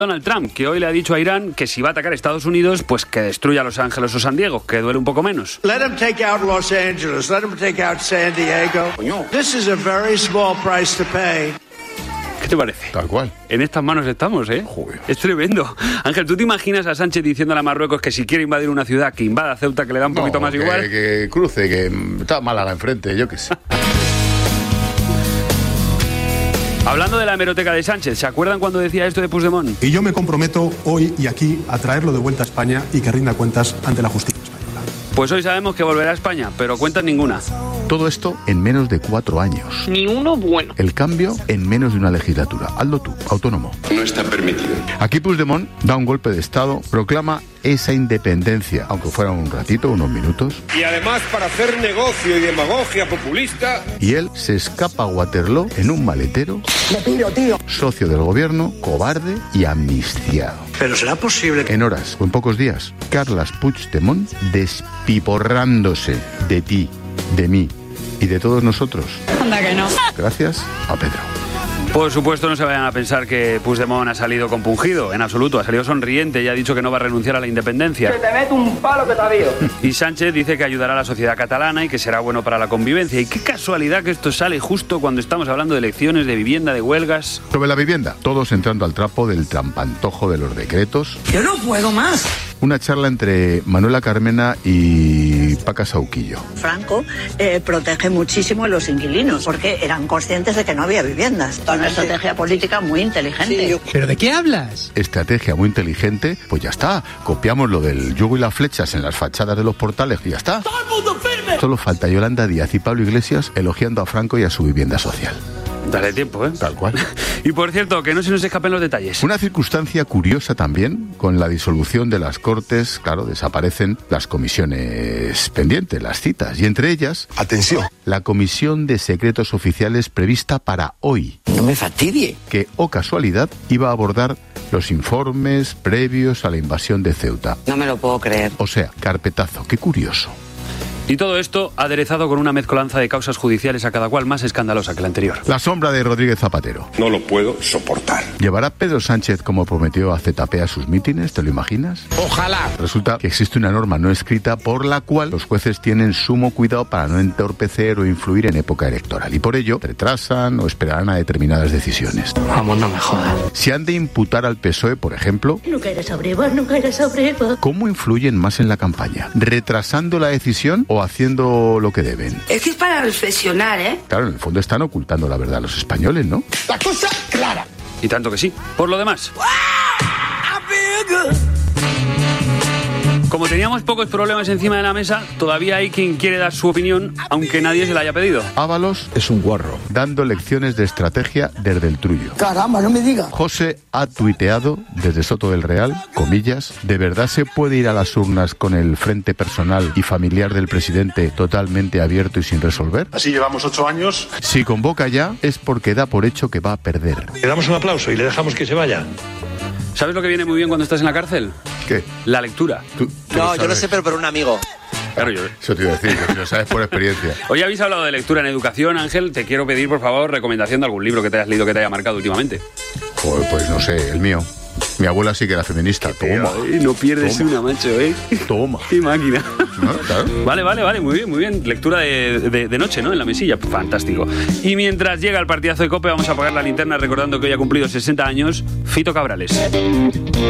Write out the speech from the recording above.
Donald Trump, que hoy le ha dicho a Irán que si va a atacar a Estados Unidos, pues que destruya Los Ángeles o San Diego, que duele un poco menos. Let him take out Los Angeles, let him take out San Diego. This is a very small price to pay. ¿Qué te parece? Tal cual. En estas manos estamos, ¿eh? Joder. Es tremendo. Ángel, ¿tú te imaginas a Sánchez diciéndole a Marruecos que si quiere invadir una ciudad, que invada Ceuta, que le da un poquito más igual? Que cruce, que está Málaga enfrente, yo qué sé. Hablando de la hemeroteca de Sánchez, ¿se acuerdan cuando decía esto de Puigdemont? Y yo me comprometo hoy y aquí a traerlo de vuelta a España y que rinda cuentas ante la justicia española. Pues hoy sabemos que volverá a España, pero cuentas ninguna. Todo esto en menos de 4 años. Ni uno bueno. El cambio en menos de una legislatura. Hazlo tú, autónomo. No está permitido. Aquí Puigdemont da un golpe de Estado, proclama esa independencia, aunque fuera un ratito, unos minutos. Y además para hacer negocio y demagogia populista. Y él se escapa a Waterloo en un maletero. Me piro, tío. Socio del gobierno, cobarde y amnistiado. Pero será posible que... En horas o en pocos días, Carles Puigdemont despiporrándose de ti, de mí y de todos nosotros. Anda que no. Gracias a Pedro. Por supuesto, no se vayan a pensar que Puigdemont ha salido compungido, en absoluto, ha salido sonriente y ha dicho que no va a renunciar a la independencia. Que te meto un palo que te avío. Y Sánchez dice que ayudará a la sociedad catalana y que será bueno para la convivencia. Y qué casualidad que esto sale justo cuando estamos hablando de elecciones, de vivienda, de huelgas. Sobre la vivienda, todos entrando al trapo del trampantojo de los decretos. Yo no puedo más. Una charla entre Manuela Carmena y Paca Sauquillo. Franco protege muchísimo a los inquilinos porque eran conscientes de que no había viviendas. Una estrategia política muy inteligente. ¿Pero de qué hablas? Estrategia muy inteligente, pues ya está. Copiamos lo del yugo y las flechas en las fachadas de los portales y ya está. ¡Todo el mundo firme! Solo falta Yolanda Díaz y Pablo Iglesias elogiando a Franco y a su vivienda social. Dale tiempo, ¿eh? Tal cual. Y por cierto, que no se nos escapen los detalles. Una circunstancia curiosa también, con la disolución de las Cortes, claro, desaparecen las comisiones pendientes, las citas, y entre ellas, Atención. la Comisión de Secretos Oficiales prevista para hoy, No me fastidie. que, oh casualidad, iba a abordar los informes previos a la invasión de Ceuta. No me lo puedo creer. O sea, carpetazo, qué curioso. Y todo esto aderezado con una mezcolanza de causas judiciales a cada cual más escandalosa que la anterior. La sombra de Rodríguez Zapatero. No lo puedo soportar. ¿Llevará Pedro Sánchez como prometió a ZP a sus mítines? ¿Te lo imaginas? Ojalá. Resulta que existe una norma no escrita por la cual los jueces tienen sumo cuidado para no entorpecer o influir en época electoral y por ello retrasan o esperarán a determinadas decisiones. Vamos, no me jodas. Si han de imputar al PSOE, por ejemplo, Nunca eres abreva, nunca eres abreva. ¿cómo influyen más en la campaña? ¿Retrasando la decisión o haciendo lo que deben? Es que es para reflexionar, ¿eh? Claro, en el fondo están ocultando la verdad a los españoles, ¿no? La cosa clara. Y tanto que sí. Por lo demás, como teníamos pocos problemas encima de la mesa, todavía hay quien quiere dar su opinión, aunque nadie se la haya pedido. Ábalos es un guarro, dando lecciones de estrategia desde el trullo. Caramba, no me diga. José ha tuiteado desde Soto del Real, comillas, ¿de verdad se puede ir a las urnas con el frente personal y familiar del presidente totalmente abierto y sin resolver? Así llevamos 8 años. Si convoca ya es porque da por hecho que va a perder. Le damos un aplauso y le dejamos que se vaya. ¿Sabes lo que viene muy bien cuando estás en la cárcel? ¿Qué? La lectura. ¿Tú No, yo no sabes? sé, pero por un amigo. Claro, yo... Eso te iba a decir, que si lo sabes por experiencia. Hoy habéis hablado de lectura en educación, Ángel. Te quiero pedir, por favor, recomendación de algún libro que te hayas leído que te haya marcado últimamente. Joder, pues no sé, el mío. Mi abuela sí que era feminista. Toma. No pierdes Toma. una, macho, ¿eh? Toma. Qué máquina. ¿No? Claro. Vale, muy bien. Lectura de noche, ¿no? En la mesilla. Fantástico. Y mientras llega el partidazo de COPE, vamos a apagar la linterna recordando que hoy ha cumplido 60 años Fito Cabrales.